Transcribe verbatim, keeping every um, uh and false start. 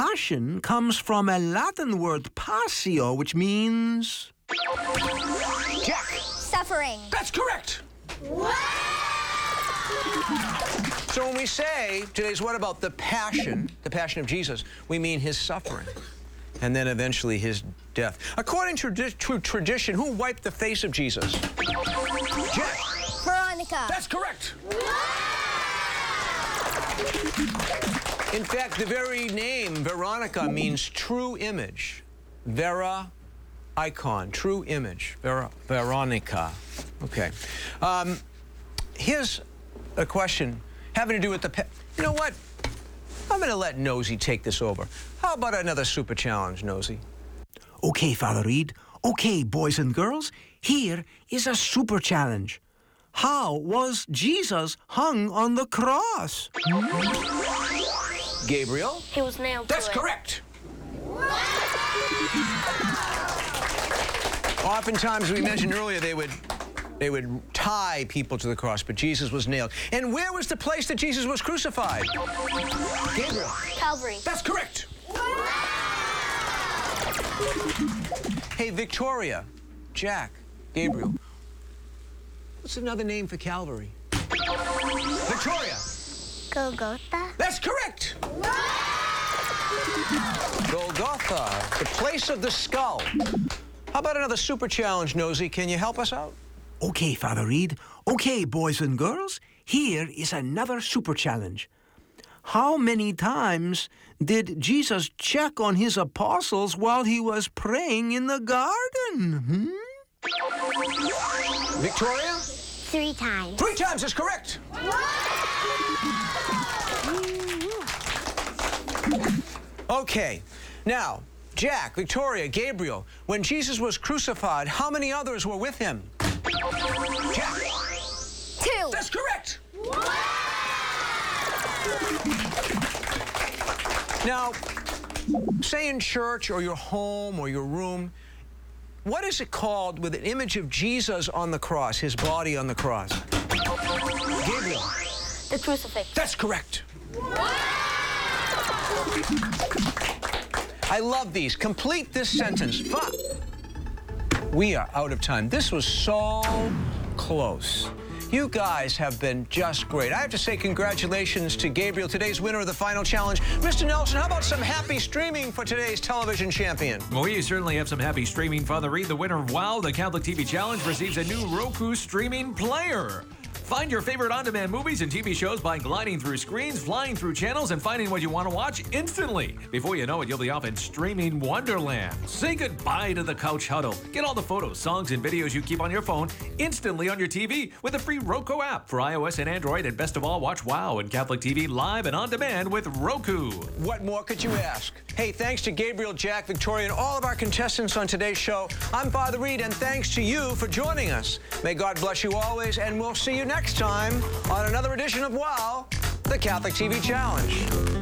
passion comes from a Latin word passio, which means... Jack. Suffering. That's correct. Wow! So when we say today's What About the Passion, the Passion of Jesus, we mean his suffering, and then eventually his death. According to, to tradition, who wiped the face of Jesus? Jack. Veronica. That's correct. In fact, the very name Veronica means true image. Vera, icon, true image. Vera, Veronica. Okay. Um, here's a question having to do with the pet. You know what? I'm going to let Nosy take this over. How about another super challenge, Nosy? Okay, Father Reed. Okay, boys and girls, here is a super challenge. How was Jesus hung on the cross? Gabriel? He was nailed That's to it. correct. Oftentimes, we mentioned earlier, they would they would tie people to the cross, but Jesus was nailed. And where was the place that Jesus was crucified? Gabriel. Calvary. That's correct. Hey, Victoria, Jack, Gabriel. What's another name for Calvary? Victoria. Golgotha. That's correct. Golgotha, the place of the skull. How about another super challenge, Nosy? Can you help us out? Okay, Father Reed. Okay, boys and girls, here is another super challenge. How many times did Jesus check on his apostles while he was praying in the garden? Hmm? Victoria? Three times. Three times is correct. Okay, now, Jack, Victoria, Gabriel, when Jesus was crucified, how many others were with him? Jack. Two. That's correct. Now, say in church or your home or your room, what is it called with an image of Jesus on the cross, his body on the cross? Gabriel. The crucifix. That's correct. I love these. Complete this sentence. But we are out of time. This was so close. You guys have been just great. I have to say congratulations to Gabriel, today's winner of the final challenge. Mister Nelson, how about some happy streaming for today's television champion? Well, we certainly have some happy streaming. Father Reed, the winner of WOW, the Catholic T V Challenge, receives a new Roku streaming player. Find your favorite on-demand movies and T V shows by gliding through screens, flying through channels, and finding what you want to watch instantly. Before you know it, you'll be off in streaming wonderland. Say goodbye to the couch huddle. Get all the photos, songs, and videos you keep on your phone instantly on your T V with the free Roku app for iOS and Android. And best of all, watch WOW and Catholic T V live and on demand with Roku. What more could you ask? Hey, thanks to Gabriel, Jack, Victoria, and all of our contestants on today's show. I'm Father Reed, and thanks to you for joining us. May God bless you always, and we'll see you next time on another edition of WOW, the Catholic T V Challenge.